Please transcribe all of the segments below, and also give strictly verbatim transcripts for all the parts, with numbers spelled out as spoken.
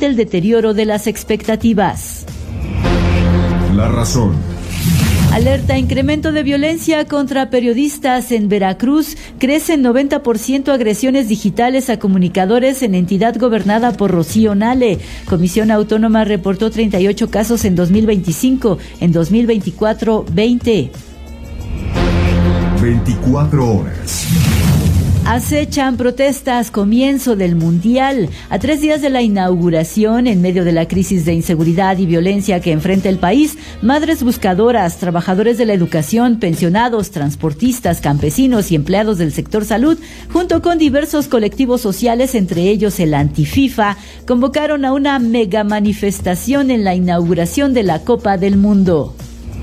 ante el deterioro de las expectativas. La Razón. Alerta: incremento de violencia contra periodistas en Veracruz. Crecen noventa por ciento agresiones digitales a comunicadores en entidad gobernada por Rocío Nale. Comisión Autónoma reportó treinta y ocho casos en dos mil veinticinco, en dos mil veinticuatro, veinte. veinticuatro horas. Acechan protestas, comienzo del Mundial. A tres días de la inauguración, en medio de la crisis de inseguridad y violencia que enfrenta el país, madres buscadoras, trabajadores de la educación, pensionados, transportistas, campesinos y empleados del sector salud, junto con diversos colectivos sociales, entre ellos el Antififa, convocaron a una mega manifestación en la inauguración de la Copa del Mundo.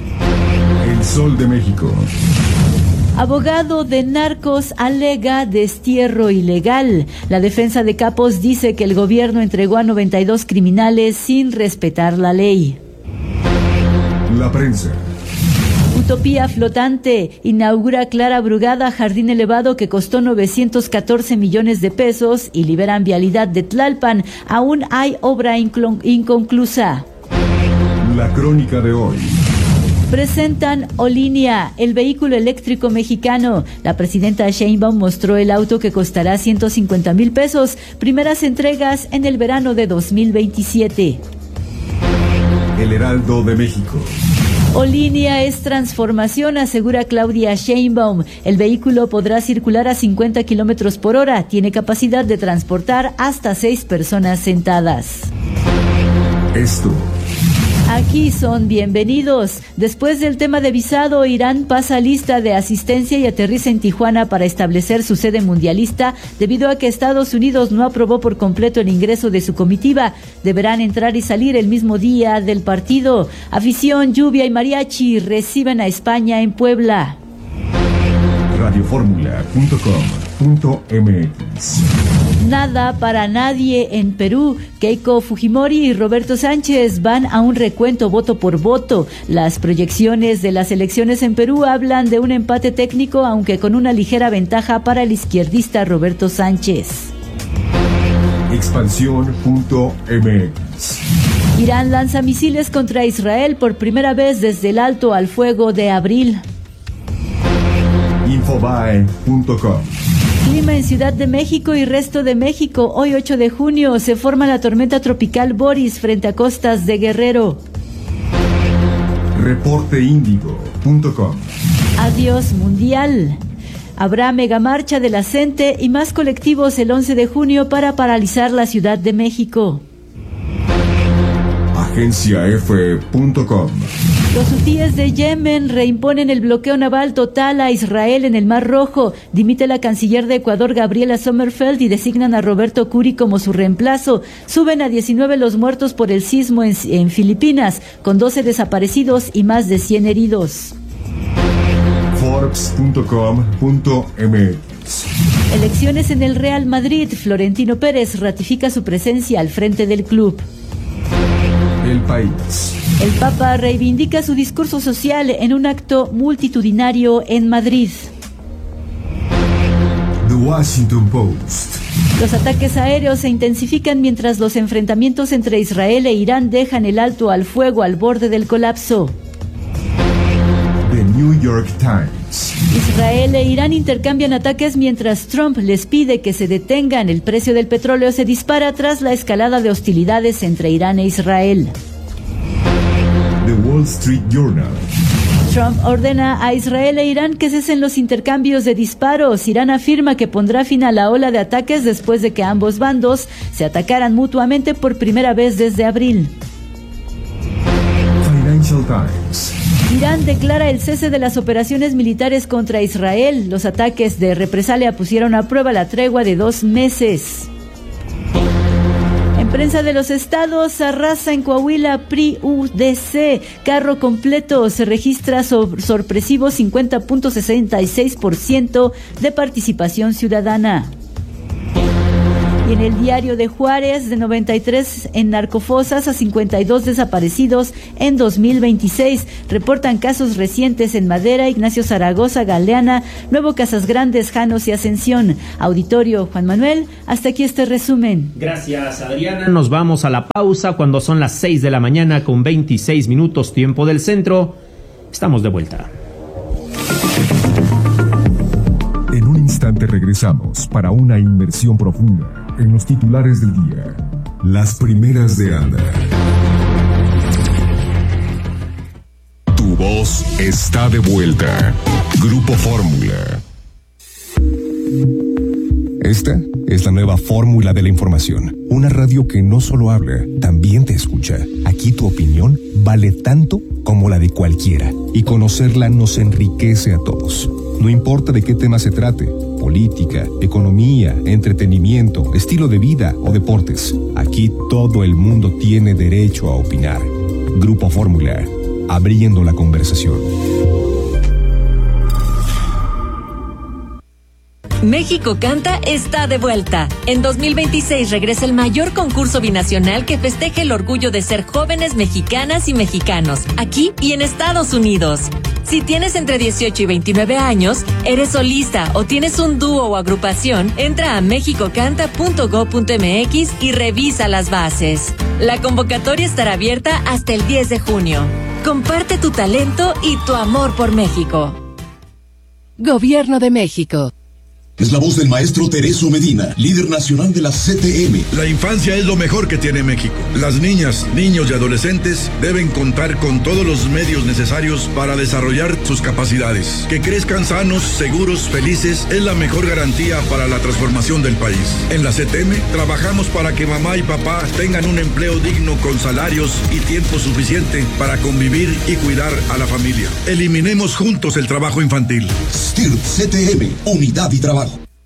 El Sol de México. Abogado de narcos alega destierro ilegal. La defensa de Capos dice que el gobierno entregó a noventa y dos criminales sin respetar la ley. La Prensa. Utopía flotante. Inaugura Clara Brugada jardín elevado que costó novecientos catorce millones de pesos y liberan vialidad de Tlalpan. Aún hay obra inconclusa. La Crónica de hoy. Presentan Olinia, el vehículo eléctrico mexicano. La presidenta Sheinbaum mostró el auto que costará ciento cincuenta mil pesos. Primeras entregas en el verano de dos mil veintisiete. El Heraldo de México. Olinia es transformación, asegura Claudia Sheinbaum. El vehículo podrá circular a cincuenta kilómetros por hora. Tiene capacidad de transportar hasta seis personas sentadas. Esto. Aquí son bienvenidos. Después del tema de visado, Irán pasa lista de asistencia y aterriza en Tijuana para establecer su sede mundialista debido a que Estados Unidos no aprobó por completo el ingreso de su comitiva. Deberán entrar y salir el mismo día del partido. Afición, lluvia y mariachi reciben a España en Puebla. radio fórmula punto com punto m x. Nada para nadie en Perú. Keiko Fujimori y Roberto Sánchez van a un recuento voto por voto. Las proyecciones de las elecciones en Perú hablan de un empate técnico, aunque con una ligera ventaja para el izquierdista Roberto Sánchez. expansión punto m x. Irán lanza misiles contra Israel por primera vez desde el alto al fuego de abril. infobae punto com. Clima en Ciudad de México y resto de México. Hoy ocho de junio se forma la tormenta tropical Boris frente a costas de Guerrero. reporte índigo punto com. Adiós Mundial. Habrá megamarcha de la CENTE y más colectivos el once de junio para paralizar la Ciudad de México. agencia efe punto com. Los hutíes de Yemen reimponen el bloqueo naval total a Israel en el Mar Rojo. Dimite la canciller de Ecuador, Gabriela Sommerfeld, y designan a Roberto Curi como su reemplazo. Suben a diecinueve los muertos por el sismo en, en Filipinas, con doce desaparecidos y más de cien heridos. forbes punto com punto m x. Elecciones en el Real Madrid. Florentino Pérez ratifica su presencia al frente del club. El País. El Papa reivindica su discurso social en un acto multitudinario en Madrid. The Washington Post. Los ataques aéreos se intensifican mientras los enfrentamientos entre Israel e Irán dejan el alto al fuego al borde del colapso. The New York Times. Israel e Irán intercambian ataques mientras Trump les pide que se detengan. El precio del petróleo se dispara tras la escalada de hostilidades entre Irán e Israel. The Wall Street Journal. Trump ordena a Israel e Irán que cesen los intercambios de disparos. Irán afirma que pondrá fin a la ola de ataques después de que ambos bandos se atacaran mutuamente por primera vez desde abril. Financial Times. Irán declara el cese de las operaciones militares contra Israel. Los ataques de represalia pusieron a prueba la tregua de dos meses. En prensa de los estados, arrasa en Coahuila P R I-U D C. Carro completo, se registra so- sorpresivo cincuenta punto sesenta y seis por ciento de participación ciudadana. Y en el diario de Juárez, de noventa y tres en narcofosas a cincuenta y dos desaparecidos en dos mil veintiséis. Reportan casos recientes en Madera, Ignacio Zaragoza, Galeana, Nuevo Casas Grandes, Janos y Ascensión. Auditorio, Juan Manuel, hasta aquí este resumen. Gracias, Adriana. Nos vamos a la pausa cuando son las seis de la mañana con veintiséis minutos, tiempo del centro. Estamos de vuelta. En un instante regresamos para una inmersión profunda en los titulares del día. Las primeras de Ana. Tu voz está de vuelta. Grupo Fórmula. Esta es la nueva fórmula de la información. Una radio que no solo habla, también te escucha. Aquí tu opinión vale tanto como la de cualquiera. Y conocerla nos enriquece a todos. No importa de qué tema se trate, política, economía, entretenimiento, estilo de vida o deportes. Aquí todo el mundo tiene derecho a opinar. Grupo Fórmula, abriendo la conversación. México Canta está de vuelta. En dos mil veintiséis regresa el mayor concurso binacional que festeje el orgullo de ser jóvenes mexicanas y mexicanos, aquí y en Estados Unidos. Si tienes entre dieciocho y veintinueve años, eres solista o tienes un dúo o agrupación, entra a mexico canta punto gob punto eme equis y revisa las bases. La convocatoria estará abierta hasta el diez de junio. Comparte tu talento y tu amor por México. Gobierno de México. Es la voz del maestro Tereso Medina, líder nacional de la C T M. La infancia es lo mejor que tiene México. Las niñas, niños y adolescentes deben contar con todos los medios necesarios para desarrollar sus capacidades. Que crezcan sanos, seguros, felices es la mejor garantía para la transformación del país. En la C T M trabajamos para que mamá y papá tengan un empleo digno con salarios y tiempo suficiente para convivir y cuidar a la familia. Eliminemos juntos el trabajo infantil. S T I R C T M, unidad y trabajo.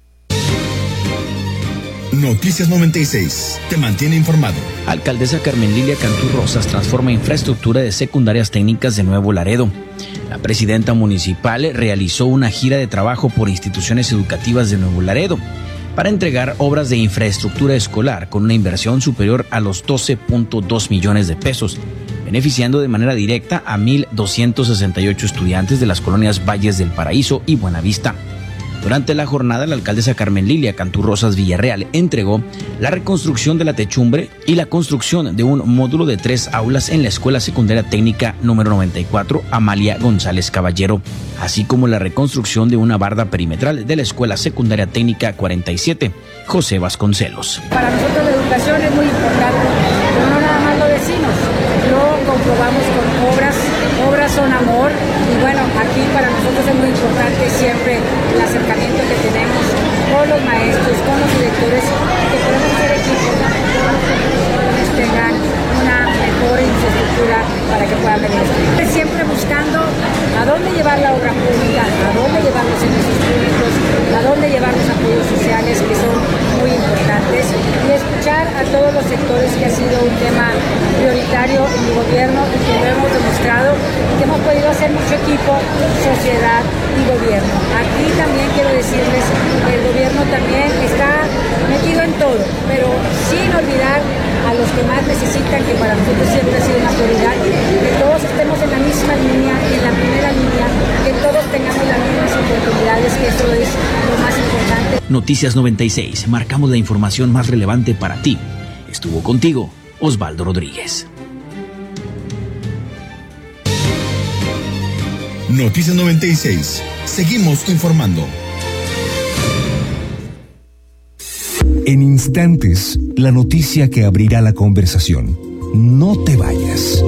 Noticias noventa y seis, te mantiene informado. Alcaldesa Carmen Lilia Cantú Rosas transforma infraestructura de secundarias técnicas de Nuevo Laredo. La presidenta municipal realizó una gira de trabajo por instituciones educativas de Nuevo Laredo para entregar obras de infraestructura escolar con una inversión superior a los doce punto dos millones de pesos, beneficiando de manera directa a mil doscientos sesenta y ocho estudiantes de las colonias Valles del Paraíso y Buenavista. Durante la jornada, la alcaldesa Carmen Lilia Cantú Rosas Villarreal entregó la reconstrucción de la techumbre y la construcción de un módulo de tres aulas en la Escuela Secundaria Técnica número noventa y cuatro Amalia González Caballero, así como la reconstrucción de una barda perimetral de la Escuela Secundaria Técnica cuarenta y siete José Vasconcelos. Para nosotros la educación es muy importante, pero no nada más lo decimos, lo comprobamos con obras, obras son amor, y bueno, aquí para nosotros es muy importante siempre el acercamiento que tenemos con los maestros, con los directores, que podemos hacer equipo, que todos los profesores tengan una mejor infraestructura para que puedan venir. Siempre buscando a dónde llevar la obra pública, a dónde llevar los servicios públicos, a dónde llevar los apoyos sociales, que son muy importantes, y escuchar a todos los sectores, que ha sido un tema prioritario en mi gobierno y que lo hemos demostrado, que hemos podido hacer mucho equipo, sociedad y gobierno. Aquí también quiero decirles que el gobierno también está metido en todo, pero sin olvidar a los que más necesitan, que para nosotros siempre ha sido una prioridad, que todos estemos en la misma línea, en la primera línea, que todos tengamos las mismas oportunidades, que eso es lo más importante. Noticias noventa y seis, marcamos la información más relevante para ti. Estuvo contigo Osvaldo Rodríguez. Noticias noventa y seis, seguimos informando. En instantes, la noticia que abrirá la conversación. No te vayas.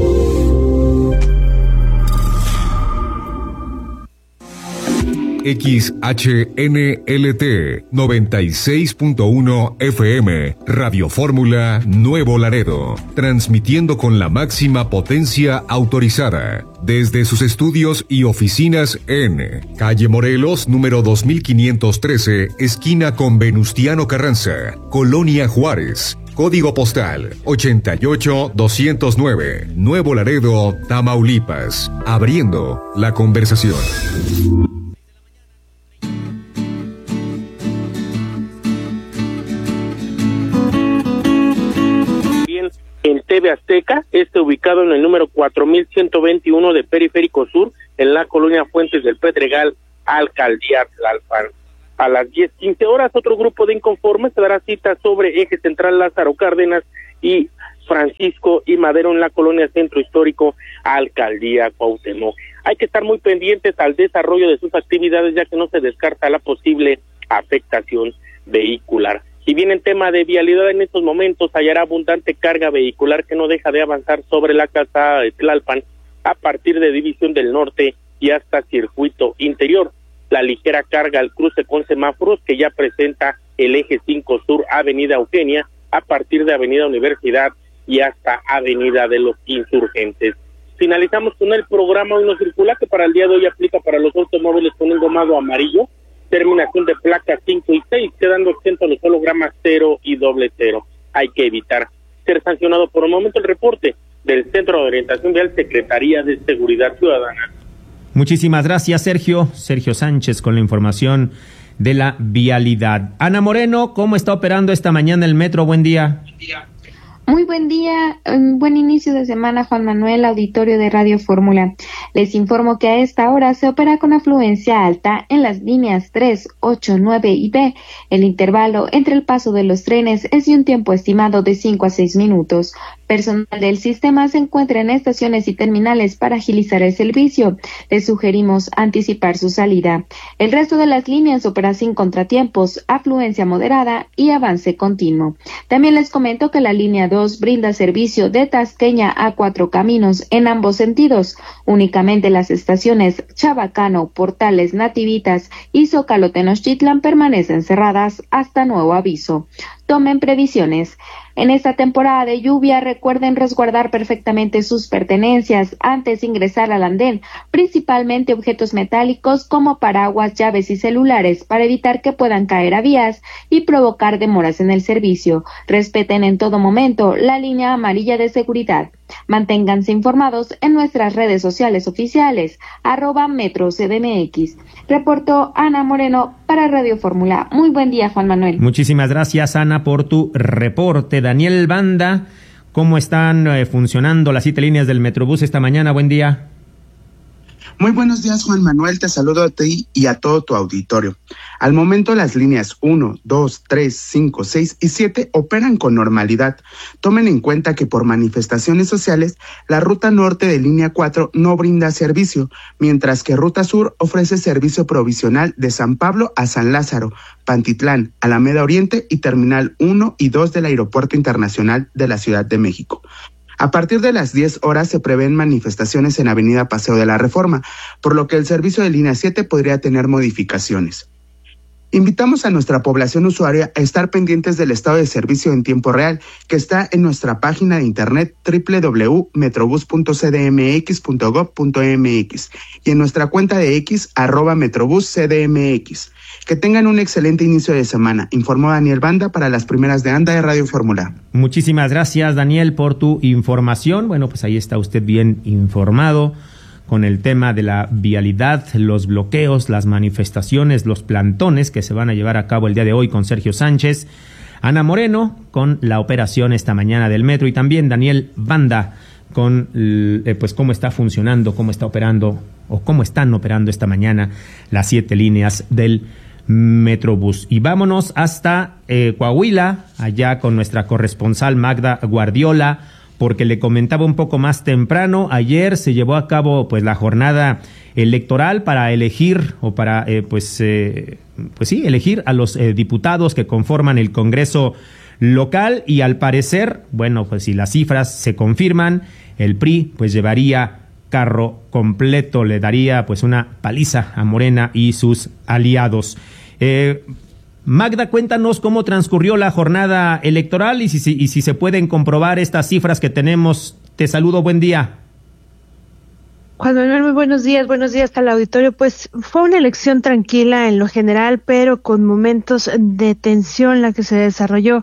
X H N L T noventa y seis punto uno F M, Radio Fórmula Nuevo Laredo, transmitiendo con la máxima potencia autorizada desde sus estudios y oficinas en Calle Morelos, número dos mil quinientos trece, esquina con Venustiano Carranza, Colonia Juárez. Código postal ochenta y ocho doscientos nueve, Nuevo Laredo, Tamaulipas. Abriendo la conversación. T V Azteca, este ubicado en el número cuatro mil ciento veintiuno de Periférico Sur, en la colonia Fuentes del Pedregal, Alcaldía Tlalpan. A las diez quince horas, otro grupo de inconformes se dará cita sobre Eje Central Lázaro Cárdenas y Francisco y Madero en la colonia Centro Histórico, Alcaldía Cuauhtémoc. Hay que estar muy pendientes al desarrollo de sus actividades, ya que no se descarta la posible afectación vehicular. Si bien en tema de vialidad en estos momentos hallará abundante carga vehicular que no deja de avanzar sobre la calzada de Tlalpan a partir de División del Norte y hasta Circuito Interior. La ligera carga al cruce con semáforos que ya presenta el eje cinco Sur, Avenida Eugenia, a partir de Avenida Universidad y hasta Avenida de los Insurgentes. Finalizamos con el programa Uno Circula, que para el día de hoy aplica para los automóviles con un gomado amarillo, terminación de placas cinco y seis, quedando exento a los hologramas cero y doble cero. Hay que evitar ser sancionado. Por el momento, el reporte del Centro de Orientación Vial, Secretaría de Seguridad Ciudadana. Muchísimas gracias, Sergio. Sergio Sánchez con la información de la vialidad. Ana Moreno, ¿cómo está operando esta mañana el metro? Buen día. Buen día. Muy buen día, un buen inicio de semana, Juan Manuel, auditorio de Radio Fórmula. Les informo que a esta hora se opera con afluencia alta en las líneas tres, ocho, nueve y B. El intervalo entre el paso de los trenes es de un tiempo estimado de cinco a seis minutos. Personal del sistema se encuentra en estaciones y terminales para agilizar el servicio. Les sugerimos anticipar su salida. El resto de las líneas opera sin contratiempos, afluencia moderada y avance continuo. También les comento que la línea dos brinda servicio de Tasqueña a Cuatro Caminos en ambos sentidos. Únicamente las estaciones Chabacano, Portales, Nativitas y Zócalo Tenochtitlan permanecen cerradas hasta nuevo aviso. Tomen previsiones. En esta temporada de lluvia, recuerden resguardar perfectamente sus pertenencias antes de ingresar al andén, principalmente objetos metálicos como paraguas, llaves y celulares, para evitar que puedan caer a vías y provocar demoras en el servicio. Respeten en todo momento la línea amarilla de seguridad. Manténganse informados en nuestras redes sociales oficiales, arroba Metro C D M X. Reportó Ana Moreno para Radio Fórmula. Muy buen día, Juan Manuel. Muchísimas gracias, Ana, por tu reporte. Daniel Banda, ¿cómo están eh, funcionando las siete líneas del Metrobús esta mañana? Buen día. Muy buenos días, Juan Manuel, te saludo a ti y a todo tu auditorio. Al momento las líneas uno, dos, tres, cinco, seis y siete operan con normalidad. Tomen en cuenta que por manifestaciones sociales, la ruta norte de línea cuatro no brinda servicio, mientras que ruta sur ofrece servicio provisional de San Pablo a San Lázaro, Pantitlán, Alameda Oriente y Terminal uno y dos del Aeropuerto Internacional de la Ciudad de México. A partir de las diez horas se prevén manifestaciones en Avenida Paseo de la Reforma, por lo que el servicio de línea siete podría tener modificaciones. Invitamos a nuestra población usuaria a estar pendientes del estado de servicio en tiempo real, que está en nuestra página de internet doble u doble u doble u punto metrobús punto c d m x punto gob punto m x y en nuestra cuenta de X, arroba Metrobús C D M X. Que tengan un excelente inicio de semana, informó Daniel Banda para las primeras de Anda de Radio Fórmula. Muchísimas gracias, Daniel, por tu información. Bueno, pues ahí está usted bien informado con el tema de la vialidad, los bloqueos, las manifestaciones, los plantones que se van a llevar a cabo el día de hoy con Sergio Sánchez, Ana Moreno con la operación esta mañana del metro y también Daniel Banda con eh, pues cómo está funcionando, cómo está operando o cómo están operando esta mañana las siete líneas del Metrobús. Y vámonos hasta eh, Coahuila, allá con nuestra corresponsal Magda Guardiola, porque le comentaba un poco más temprano, ayer se llevó a cabo pues la jornada electoral para elegir o para eh, pues eh, pues sí, elegir a los eh, diputados que conforman el Congreso local y al parecer, bueno, pues si las cifras se confirman, el P R I pues llevaría carro completo, le daría pues una paliza a Morena y sus aliados. Eh, Magda, cuéntanos cómo transcurrió la jornada electoral y si, si, y si se pueden comprobar estas cifras que tenemos. Te saludo, buen día. Juan Manuel, muy buenos días, buenos días al auditorio. Pues fue una elección tranquila en lo general, pero con momentos de tensión la que se desarrolló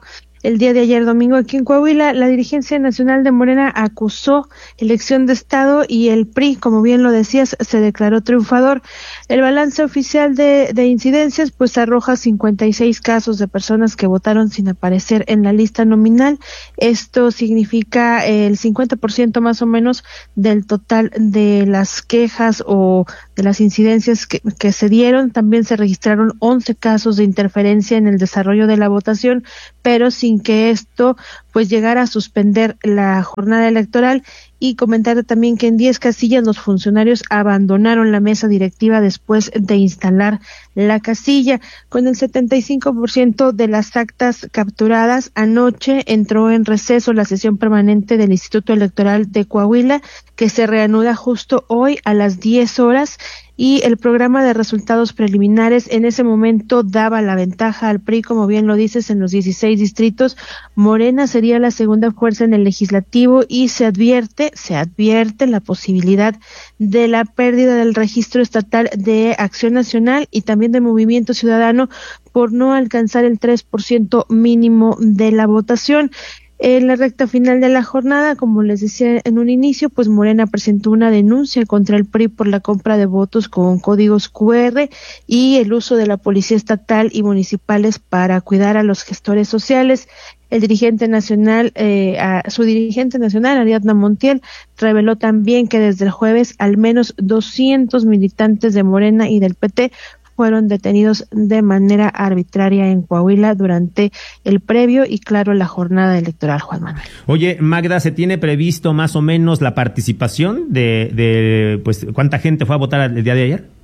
el día de ayer domingo aquí en Coahuila. La dirigencia nacional de Morena acusó elección de Estado y el P R I, como bien lo decías, se declaró triunfador. El balance oficial de, de incidencias pues arroja cincuenta y seis casos de personas que votaron sin aparecer en la lista nominal. Esto significa el cincuenta por ciento más o menos del total de las quejas o de las incidencias que, que se dieron. También se registraron once casos de interferencia en el desarrollo de la votación, pero sin que esto pues llegara a suspender la jornada electoral. Y comentar también que en diez casillas los funcionarios abandonaron la mesa directiva después de instalar la casilla. Con el setenta y cinco por ciento de las actas capturadas, anoche entró en receso la sesión permanente del Instituto Electoral de Coahuila, que se reanuda justo hoy a las diez horas. Y el programa de resultados preliminares en ese momento daba la ventaja al P R I, como bien lo dices, en los dieciséis distritos. Morena sería la segunda fuerza en el legislativo y se advierte, se advierte la posibilidad de la pérdida del registro estatal de Acción Nacional y también de Movimiento Ciudadano por no alcanzar el tres por ciento mínimo de la votación. En la recta final de la jornada, como les decía en un inicio, pues Morena presentó una denuncia contra el P R I por la compra de votos con códigos cu erre y el uso de la policía estatal y municipales para cuidar a los gestores sociales. El dirigente nacional, eh, a, su dirigente nacional, Ariadna Montiel, reveló también que desde el jueves al menos doscientos militantes de Morena y del P T fueron detenidos de manera arbitraria en Coahuila durante el previo y, claro, la jornada electoral, Juan Manuel. Oye, Magda, ¿se tiene previsto más o menos la participación de, de pues, cuánta gente fue a votar el día de ayer?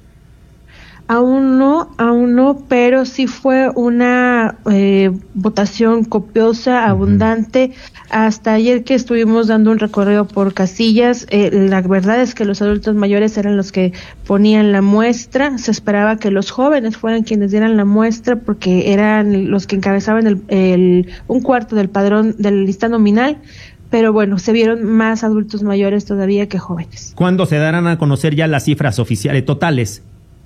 Aún no, aún no, pero sí fue una eh, votación copiosa, abundante. Uh-huh. Hasta ayer que estuvimos dando un recorrido por casillas, eh, la verdad es que los adultos mayores eran los que ponían la muestra. Se esperaba que los jóvenes fueran quienes dieran la muestra porque eran los que encabezaban el, el un cuarto del padrón del lista nominal. Pero bueno, se vieron más adultos mayores todavía que jóvenes. ¿Cuándo se darán a conocer ya las cifras oficiales totales?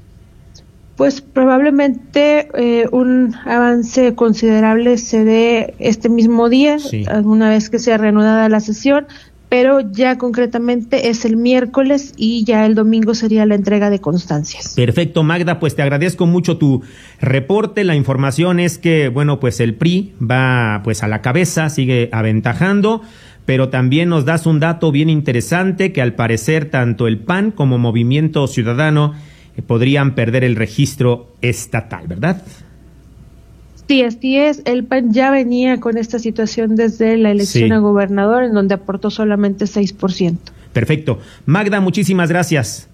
Pues probablemente eh, un avance considerable se dé este mismo día, sí, alguna vez que sea reanudada la sesión, pero ya concretamente es el miércoles y ya el domingo sería la entrega de constancias. Perfecto, Magda, pues te agradezco mucho tu reporte. La información es que, bueno, pues el P R I va pues a la cabeza, sigue aventajando, pero también nos das un dato bien interesante que al parecer tanto el P A N como Movimiento Ciudadano podrían perder el registro estatal, ¿verdad? Sí, así es. El P A N ya venía con esta situación desde la elección sí. a gobernador, en donde aportó solamente seis por ciento. Perfecto. Magda, muchísimas gracias.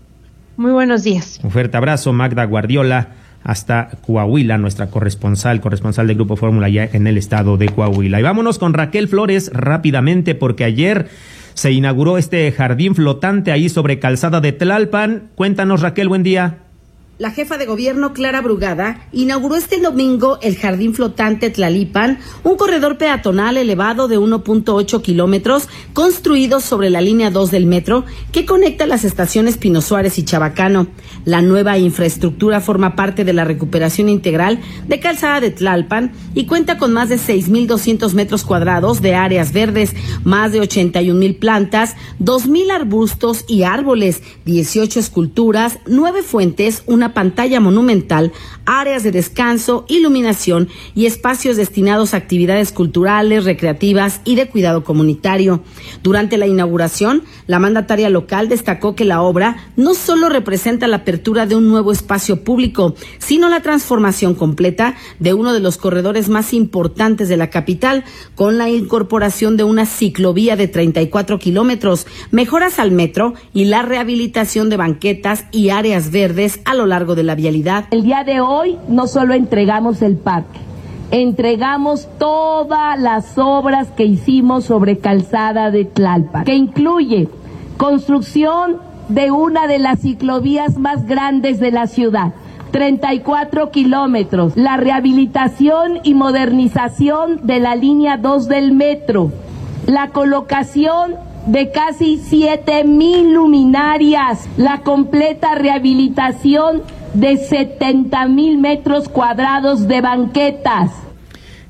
Muy buenos días. Un fuerte abrazo, Magda Guardiola, hasta Coahuila, nuestra corresponsal, corresponsal del Grupo Fórmula ya en el estado de Coahuila. Y vámonos con Raquel Flores rápidamente, porque ayer se inauguró este jardín flotante ahí sobre Calzada de Tlalpan. Cuéntanos, Raquel, buen día. La jefa de gobierno, Clara Brugada, inauguró este domingo el Jardín Flotante Tlalipan, un corredor peatonal elevado de uno punto ocho kilómetros, construido sobre la línea dos del metro, que conecta las estaciones Pino Suárez y Chabacano. La nueva infraestructura forma parte de la recuperación integral de Calzada de Tlalpan y cuenta con más de seis mil doscientos metros cuadrados de áreas verdes, más de ochenta y un mil plantas, dos mil arbustos y árboles, dieciocho esculturas, nueve fuentes, una pantalla monumental, áreas de descanso, iluminación y espacios destinados a actividades culturales, recreativas y de cuidado comunitario. Durante la inauguración, la mandataria local destacó que la obra no solo representa la apertura de un nuevo espacio público, sino la transformación completa de uno de los corredores más importantes de la capital, con la incorporación de una ciclovía de treinta y cuatro kilómetros, mejoras al metro y la rehabilitación de banquetas y áreas verdes a lo largo de la vialidad. El día de hoy no solo entregamos el parque, entregamos todas las obras que hicimos sobre Calzada de Tlalpan, que incluye construcción de una de las ciclovías más grandes de la ciudad, treinta y cuatro kilómetros, la rehabilitación y modernización de la línea dos del metro, la colocación de casi siete mil luminarias, la completa rehabilitación de setenta mil metros cuadrados de banquetas.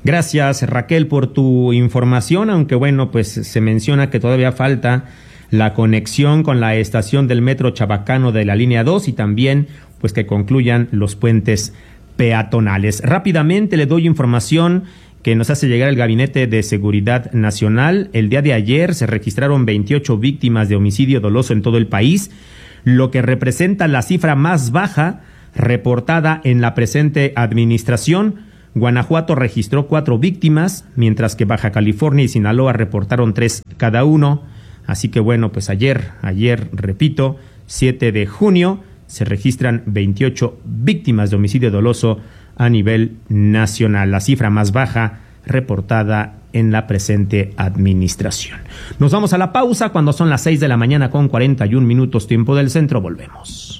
Gracias, Raquel, por tu información, aunque bueno, pues se menciona que todavía falta la conexión con la estación del metro Chabacano de la línea dos y también pues que concluyan los puentes peatonales. Rápidamente le doy información que nos hace llegar el Gabinete de Seguridad Nacional. El día de ayer se registraron veintiocho víctimas de homicidio doloso en todo el país, lo que representa la cifra más baja reportada en la presente administración. Guanajuato registró cuatro víctimas, mientras que Baja California y Sinaloa reportaron tres cada uno. Así que bueno, pues ayer, ayer, repito, siete de junio, se registran veintiocho víctimas de homicidio doloso a nivel nacional, la cifra más baja reportada en la presente administración. Nos vamos a la pausa cuando son las seis de la mañana con cuarenta y un minutos, tiempo del centro. Volvemos.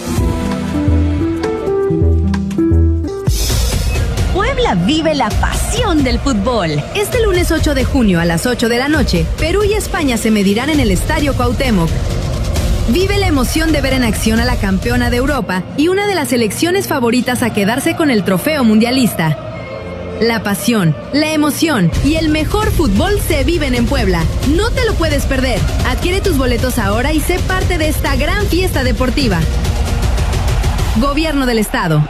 Puebla vive la pasión del fútbol. Este lunes ocho de junio a las ocho de la noche, Perú y España se medirán en el Estadio Cuauhtémoc. Vive la emoción de ver en acción a la campeona de Europa y una de las selecciones favoritas a quedarse con el trofeo mundialista. La pasión, la emoción y el mejor fútbol se viven en Puebla. No te lo puedes perder. Adquiere tus boletos ahora y sé parte de esta gran fiesta deportiva. Gobierno del Estado.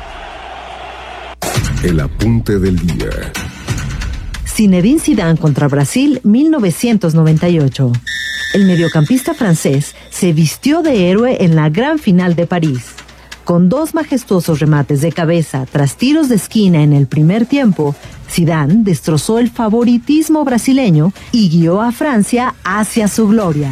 El apunte del día. Zinedine Zidane contra Brasil, mil novecientos noventa y ocho. El mediocampista francés se vistió de héroe en la gran final de París. Con dos majestuosos remates de cabeza tras tiros de esquina en el primer tiempo, Zidane destrozó el favoritismo brasileño y guió a Francia hacia su gloria.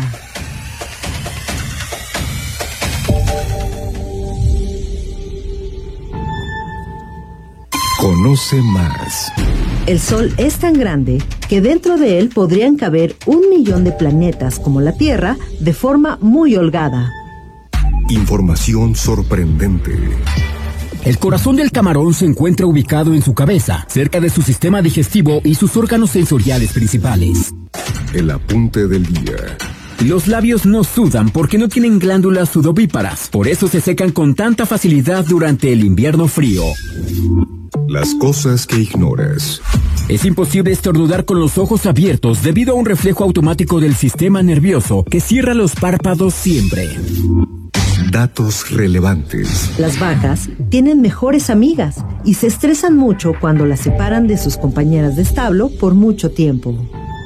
Conoce más. El Sol es tan grande que dentro de él podrían caber un millón de planetas como la Tierra de forma muy holgada. Información sorprendente. El corazón del camarón se encuentra ubicado en su cabeza, cerca de su sistema digestivo y sus órganos sensoriales principales. El apunte del día. Los labios no sudan porque no tienen glándulas sudovíparas, por eso se secan con tanta facilidad durante el invierno frío. Las cosas que ignoras. Es imposible estornudar con los ojos abiertos debido a un reflejo automático del sistema nervioso que cierra los párpados siempre. Datos relevantes. Las vacas tienen mejores amigas y se estresan mucho cuando las separan de sus compañeras de establo por mucho tiempo.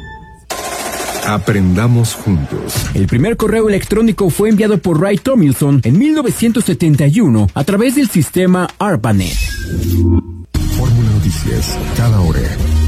Aprendamos juntos. El primer correo electrónico fue enviado por Ray Tomlinson en mil novecientos setenta y uno a través del sistema ARPANET. Fórmula Noticias, cada hora.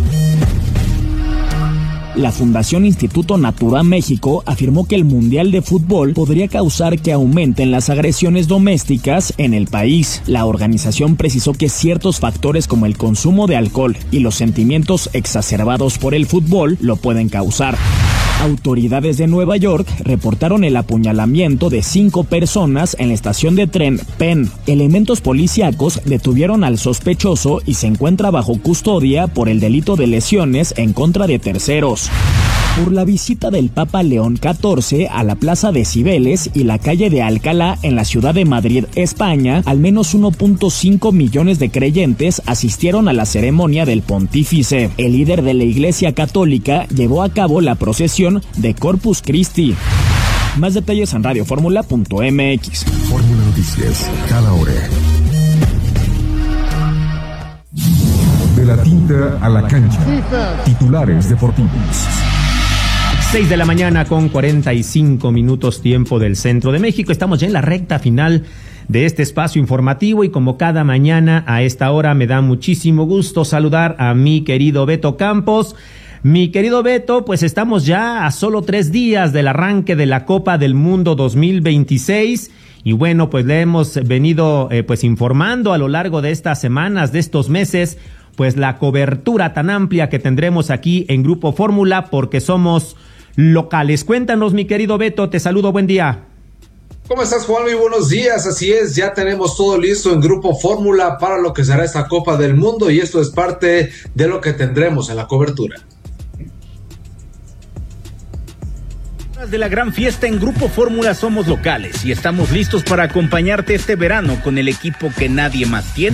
La Fundación Instituto Natura México afirmó que el Mundial de Fútbol podría causar que aumenten las agresiones domésticas en el país. La organización precisó que ciertos factores como el consumo de alcohol y los sentimientos exacerbados por el fútbol lo pueden causar. Autoridades de Nueva York reportaron el apuñalamiento de cinco personas en la estación de tren Penn. Elementos policíacos detuvieron al sospechoso y se encuentra bajo custodia por el delito de lesiones en contra de terceros. Por la visita del Papa León catorce a la Plaza de Cibeles y la calle de Alcalá en la ciudad de Madrid, España, al menos uno punto cinco millones de creyentes asistieron a la ceremonia del pontífice. El líder de la Iglesia Católica llevó a cabo la procesión de Corpus Christi. Más detalles en radio fórmula punto m x. Fórmula Noticias, cada hora. De la tinta a la cancha. Titulares deportivos. seis de la mañana con cuarenta y cinco minutos, tiempo del centro de México. Estamos ya en la recta final de este espacio informativo y como cada mañana a esta hora me da muchísimo gusto saludar a mi querido Beto Campos. Mi querido Beto, pues estamos ya a solo tres días del arranque de la Copa del Mundo dos mil veintiséis y bueno, pues le hemos venido eh, pues informando a lo largo de estas semanas, de estos meses, pues la cobertura tan amplia que tendremos aquí en Grupo Fórmula porque somos locales. Cuéntanos, mi querido Beto, te saludo, buen día. ¿Cómo estás, Juan? Muy buenos días, así es, ya tenemos todo listo en Grupo Fórmula para lo que será esta Copa del Mundo y esto es parte de lo que tendremos en la cobertura. De la gran fiesta en Grupo Fórmula somos locales y estamos listos para acompañarte este verano con el equipo que nadie más tiene.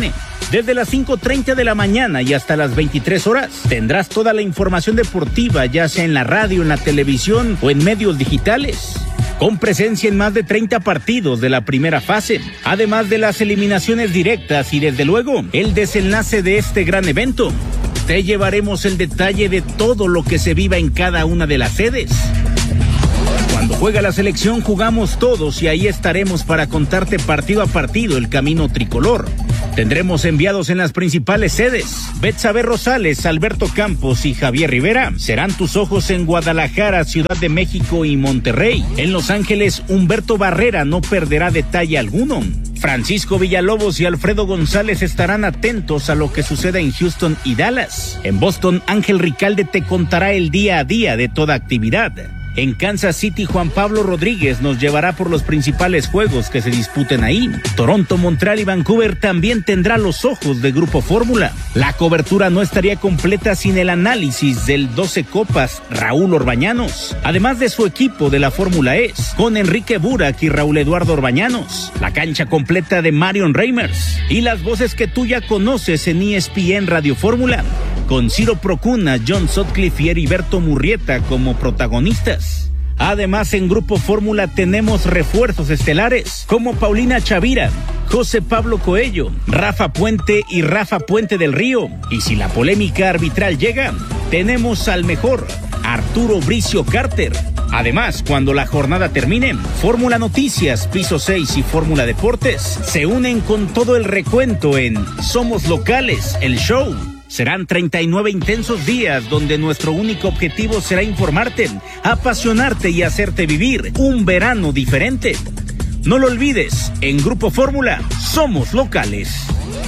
Desde las cinco treinta de la mañana y hasta las veintitrés horas tendrás toda la información deportiva, ya sea en la radio, en la televisión o en medios digitales, con presencia en más de treinta partidos de la primera fase, además de las eliminaciones directas y desde luego el desenlace de este gran evento. Te llevaremos el detalle de todo lo que se viva en cada una de las sedes. Cuando juega la selección jugamos todos y ahí estaremos para contarte partido a partido el camino tricolor. Tendremos enviados en las principales sedes. Betsabe Rosales, Alberto Campos y Javier Rivera serán tus ojos en Guadalajara, Ciudad de México y Monterrey. En Los Ángeles, Humberto Barrera no perderá detalle alguno. Francisco Villalobos y Alfredo González estarán atentos a lo que suceda en Houston y Dallas. En Boston, Ángel Ricalde te contará el día a día de toda actividad. En Kansas City, Juan Pablo Rodríguez nos llevará por los principales juegos que se disputen ahí. Toronto, Montreal y Vancouver también tendrá los ojos de Grupo Fórmula. La cobertura no estaría completa sin el análisis del doce Copas Raúl Orbañanos, además de su equipo de la Fórmula E, con Enrique Burak y Raúl Eduardo Orbañanos, la cancha completa de Marion Reimers y las voces que tú ya conoces en E S P N Radio Fórmula, con Ciro Procuna, John Sutcliffe y Heriberto Murrieta como protagonistas. Además, en Grupo Fórmula tenemos refuerzos estelares como Paulina Chavira, José Pablo Coello, Rafa Puente y Rafa Puente del Río. Y si la polémica arbitral llega, tenemos al mejor, Arturo Bricio Carter. Además, cuando la jornada termine, Fórmula Noticias, Piso seis y Fórmula Deportes se unen con todo el recuento en Somos Locales, el show. Serán treinta y nueve intensos días donde nuestro único objetivo será informarte, apasionarte y hacerte vivir un verano diferente. No lo olvides, en Grupo Fórmula somos locales.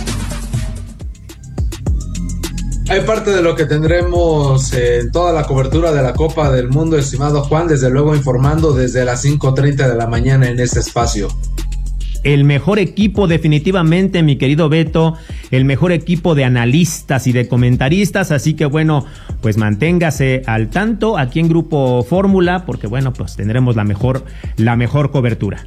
Hay parte de lo que tendremos en toda la cobertura de la Copa del Mundo, estimado Juan, desde luego informando desde las cinco treinta de la mañana en este espacio. El mejor equipo definitivamente, mi querido Beto, el mejor equipo de analistas y de comentaristas, así que bueno, pues manténgase al tanto aquí en Grupo Fórmula, porque bueno, pues tendremos la mejor, la mejor cobertura.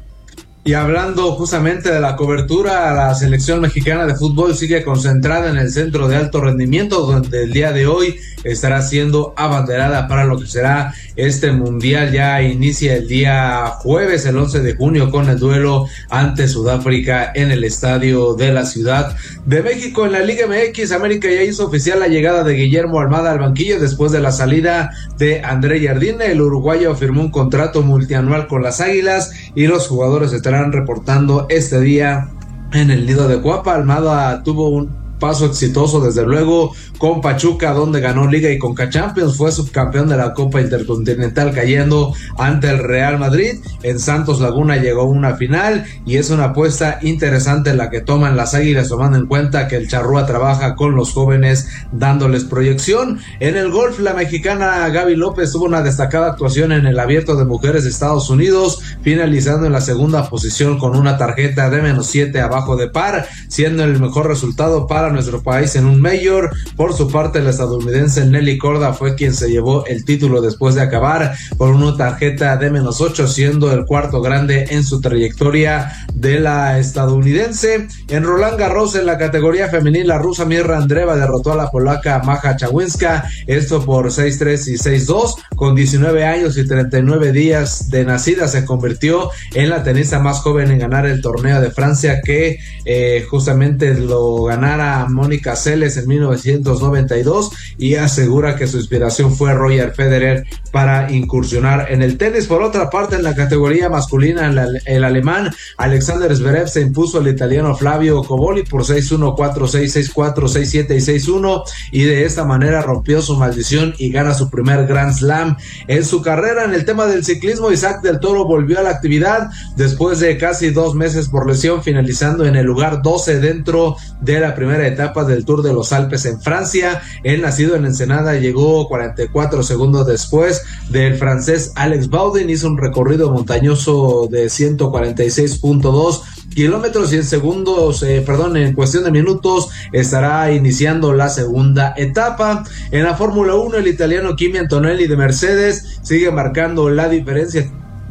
Y hablando justamente de la cobertura, la selección mexicana de fútbol sigue concentrada en el centro de alto rendimiento, donde el día de hoy estará siendo abanderada para lo que será este mundial. Ya inicia el día jueves, el once de junio, con el duelo ante Sudáfrica en el estadio de la Ciudad de México. En la Liga M X, América ya hizo oficial la llegada de Guillermo Almada al banquillo después de la salida de André Jardine. El uruguayo firmó un contrato multianual con las Águilas y los jugadores estarán reportando este día en el nido de Cuapa. Almada tuvo un paso exitoso desde luego con Pachuca, donde ganó Liga y Conca Champions, fue subcampeón de la Copa Intercontinental cayendo ante el Real Madrid. En Santos Laguna llegó a una final y es una apuesta interesante la que toman las Águilas, tomando en cuenta que el Charrúa trabaja con los jóvenes dándoles proyección. En el golf, la mexicana Gaby López tuvo una destacada actuación en el Abierto de Mujeres de Estados Unidos, finalizando en la segunda posición con una tarjeta de menos siete abajo de par, siendo el mejor resultado para nuestro país en un Major. Por su parte, la estadounidense Nelly Corda fue quien se llevó el título después de acabar con una tarjeta de menos ocho, siendo el cuarto grande en su trayectoria de la estadounidense. En Roland Garros, en la categoría femenil, la rusa Mirra Andreeva derrotó a la polaca Maja Chawinska, esto por seis tres y seis dos. Con diecinueve años y treinta y nueve días de nacida, se convirtió en la tenista más joven en ganar el torneo de Francia, que eh, justamente lo ganara Mónica Seles en mil novecientos noventa y dos, y asegura que su inspiración fue Roger Federer para incursionar en el tenis. Por otra parte, en la categoría masculina, el, el alemán Alexander Zverev se impuso al italiano Flavio Cobolli por seis uno, cuatro seis, seis cuatro, seis siete y seis uno, y de esta manera rompió su maldición y gana su primer Grand Slam en su carrera. En el tema del ciclismo, Isaac del Toro volvió a la actividad después de casi dos meses por lesión, finalizando en el lugar doce dentro de la primera etapa del Tour de los Alpes en Francia. El nacido en Ensenada llegó cuarenta y cuatro segundos después del francés Alex Baudin, hizo un recorrido montañoso de ciento cuarenta y seis punto dos kilómetros y en segundos, eh, perdón, en cuestión de minutos estará iniciando la segunda etapa. En la Fórmula uno, el italiano Kimi Antonelli de Mercedes sigue marcando la diferencia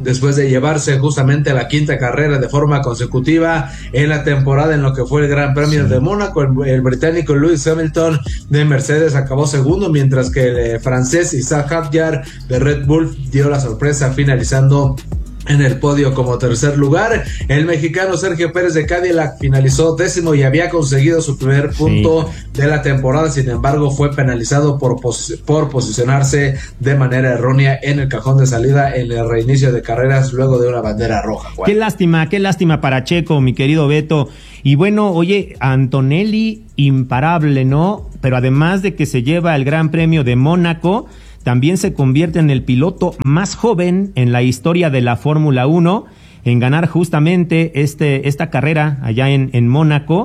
después de llevarse justamente la quinta carrera de forma consecutiva en la temporada en lo que fue el Gran Premio sí. de Mónaco. El, el británico Lewis Hamilton de Mercedes acabó segundo, mientras que el eh, francés Isaac Hadjar de Red Bull dio la sorpresa finalizando en el podio como tercer lugar. El mexicano Sergio Pérez de Cadillac finalizó décimo y había conseguido su primer punto sí. de la temporada. Sin embargo, fue penalizado por, pos- por posicionarse de manera errónea en el cajón de salida en el reinicio de carreras luego de una bandera roja. Juan. Qué lástima, qué lástima para Checo, mi querido Beto. Y bueno, oye, Antonelli imparable, ¿no? Pero además de que se lleva el Gran Premio de Mónaco, también se convierte en el piloto más joven en la historia de la Fórmula uno en ganar justamente este esta carrera allá en, en Mónaco.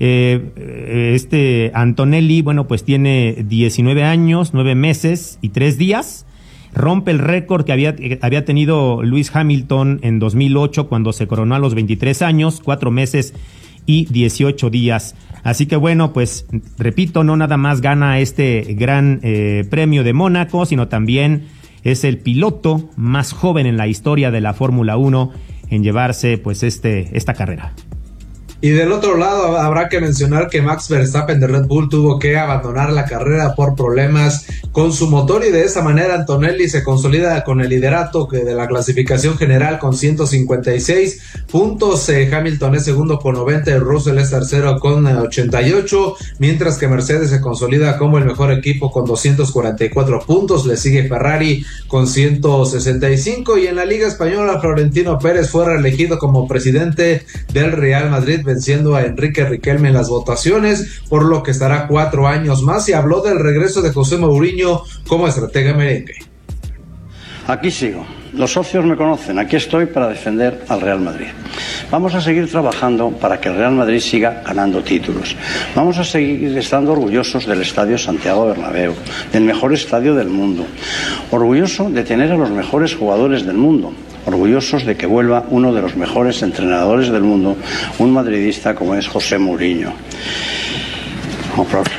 Eh, este Antonelli, bueno, pues tiene diecinueve años, nueve meses y tres días. Rompe el récord que había, que había tenido Lewis Hamilton en dos mil ocho cuando se coronó a los veintitrés años, cuatro meses y dieciocho días. Así que bueno, pues repito, no nada más gana este gran eh, premio de Mónaco, sino también es el piloto más joven en la historia de la Fórmula uno en llevarse pues este esta carrera. Y del otro lado habrá que mencionar que Max Verstappen de Red Bull tuvo que abandonar la carrera por problemas con su motor, y de esa manera Antonelli se consolida con el liderato de la clasificación general con ciento cincuenta y seis puntos. eh, Hamilton es segundo con noventa y Russell es tercero con ochenta y ocho, mientras que Mercedes se consolida como el mejor equipo con doscientos cuarenta y cuatro puntos. Le sigue Ferrari con ciento sesenta y cinco, y en la Liga Española Florentino Pérez fue reelegido como presidente del Real Madrid, venciendo a Enrique Riquelme en las votaciones, por lo que estará cuatro años más, y habló del regreso de José Mourinho como estratega merengue. Aquí sigo, los socios me conocen, aquí estoy para defender al Real Madrid. Vamos a seguir trabajando para que el Real Madrid siga ganando títulos. Vamos a seguir estando orgullosos del Estadio Santiago Bernabéu, del mejor estadio del mundo, orgulloso de tener a los mejores jugadores del mundo, orgullosos de que vuelva uno de los mejores entrenadores del mundo, un madridista como es José Mourinho. Aplausos.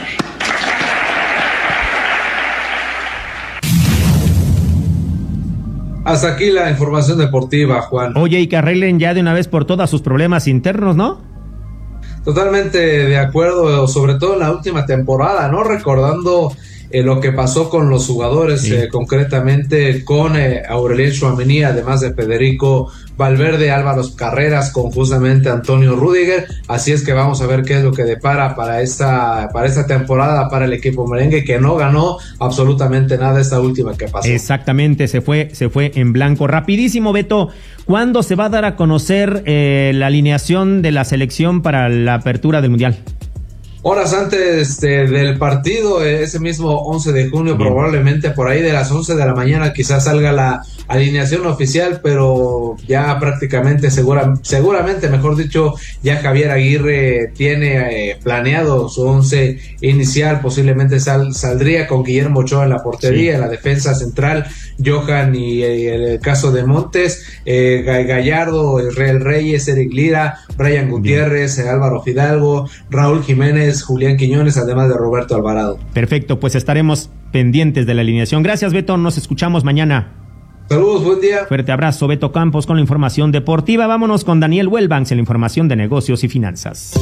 Hasta aquí la información deportiva, Juan. Oye, y que arreglen ya de una vez por todas sus problemas internos, ¿no? Totalmente de acuerdo, sobre todo en la última temporada, ¿no? Recordando eh, lo que pasó con los jugadores, sí. eh, concretamente con eh, Aurelien Tchouaméni, además de Federico Valverde, Álvaro Carreras, con justamente Antonio Rüdiger. Así es que vamos a ver qué es lo que depara para esta para esta temporada para el equipo merengue, que no ganó absolutamente nada esta última que pasó. Exactamente, se fue se fue en blanco. Rapidísimo, Beto, ¿cuándo se va a dar a conocer eh, la alineación de la selección para la apertura del Mundial? Horas antes de, del partido, ese mismo once de junio, bien, probablemente por ahí de las once de la mañana quizás salga la alineación oficial, pero ya prácticamente, segura, seguramente, mejor dicho, ya Javier Aguirre tiene eh, planeado su once inicial. Posiblemente sal, saldría con Guillermo Ochoa en la portería, sí, en la defensa central, Johan y eh, el caso de Montes, eh, Gallardo, Israel Reyes, Eric Lira, Brian Gutiérrez, eh, Álvaro Fidalgo, Raúl Jiménez, Julián Quiñones, además de Roberto Alvarado. Perfecto, pues estaremos pendientes de la alineación. Gracias, Beto, nos escuchamos mañana. Saludos, buen día. Fuerte abrazo, Beto Campos, con la información deportiva. Vámonos con Daniel Welbanks en la información de negocios y finanzas.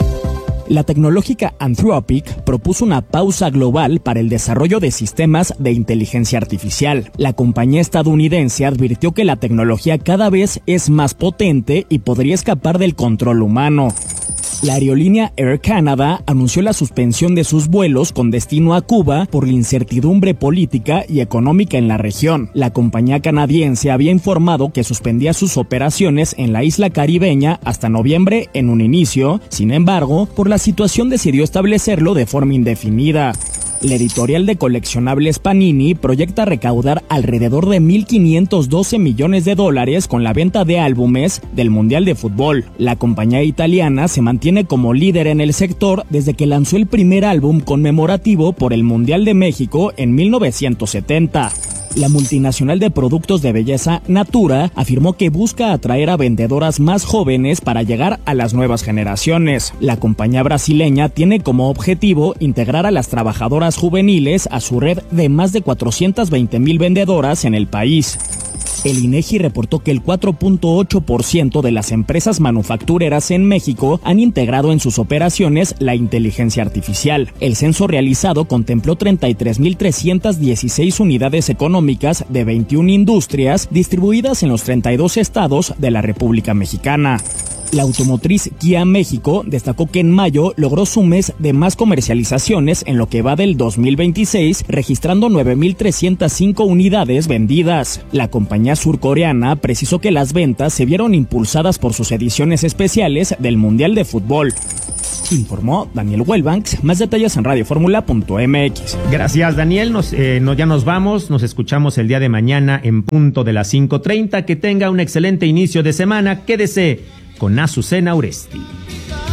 La tecnológica Anthropic propuso una pausa global para el desarrollo de sistemas de inteligencia artificial. La compañía estadounidense advirtió que la tecnología cada vez es más potente y podría escapar del control humano. La aerolínea Air Canada anunció la suspensión de sus vuelos con destino a Cuba por la incertidumbre política y económica en la región. La compañía canadiense había informado que suspendía sus operaciones en la isla caribeña hasta noviembre en un inicio. Sin embargo, por la situación decidió establecerlo de forma indefinida. La editorial de coleccionables Panini proyecta recaudar alrededor de mil quinientos doce millones de dólares con la venta de álbumes del Mundial de Fútbol. La compañía italiana se mantiene como líder en el sector desde que lanzó el primer álbum conmemorativo por el Mundial de México en mil novecientos setenta. La multinacional de productos de belleza Natura afirmó que busca atraer a vendedoras más jóvenes para llegar a las nuevas generaciones. La compañía brasileña tiene como objetivo integrar a las trabajadoras juveniles a su red de más de cuatrocientas veinte mil vendedoras en el país. El INEGI reportó que el cuatro punto ocho por ciento de las empresas manufactureras en México han integrado en sus operaciones la inteligencia artificial. El censo realizado contempló treinta y tres mil trescientas dieciséis unidades económicas de veintiuna industrias distribuidas en los treinta y dos estados de la República Mexicana. La automotriz Kia México destacó que en mayo logró su mes de más comercializaciones en lo que va del dos mil veintiséis, registrando nueve mil trescientas cinco unidades vendidas. La compañía surcoreana precisó que las ventas se vieron impulsadas por sus ediciones especiales del Mundial de Fútbol. Informó Daniel Wellbanks. Más detalles en radio fórmula punto m x. Gracias, Daniel. Nos, eh, no, ya nos vamos. Nos escuchamos el día de mañana en punto de las cinco treinta. Que tenga un excelente inicio de semana. Quédese con Azucena Uresti.